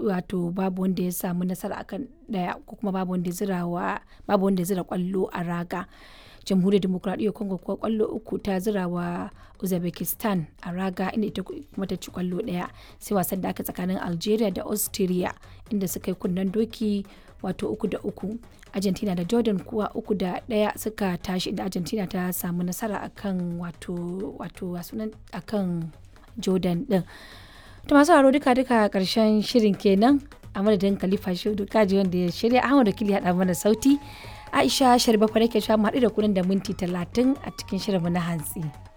wato babu wanda ya samu nasara akan ɗaya ko kuma babu wanda ya zira ƙwallo a raga. Jamhuriyar Dimokuraɗiyyar Congo kuwa ƙwallo 3 ta zira wa Uzbekistan a raga inda ita kuma ta ci ƙwallo 1. Sai wasan da aka tsakanin Algeria da Austria inda suka yi kunnen doki wato 3-3. Argentina da Jordan kuwa 3-1 suka tashi inda Argentina ta samu nasara akan akan Jordan din. To masu haro duka karshen shirin kenan a madadin Khalifa Shehu Kaji wanda ya shirya, Ahmad Wakili ya haɗa mana sauti. Aisha Sharbafa nake cewa mu haɗu da ku nan da minti 30 a cikin shirinmu na hantsi.